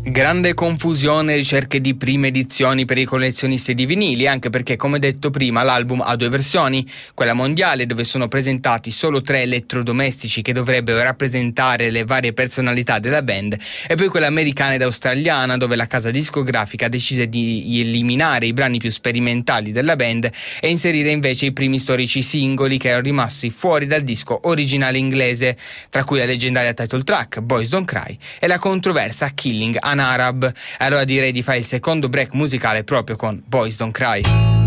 Grande confusione e ricerche di prime edizioni per i collezionisti di vinili, anche perché, come detto prima, l'album ha due versioni: quella mondiale, dove sono presentati solo 3 elettrodomestici che dovrebbero rappresentare le varie personalità della band, e poi quella americana ed australiana, dove la casa discografica decise di eliminare i brani più sperimentali della band e inserire invece i primi storici singoli che erano rimasti fuori dal disco originale inglese, tra cui la leggendaria title track Boys Don't Cry e la controversa Killing an Arab. Allora direi di fare il secondo break musicale proprio con Boys Don't Cry.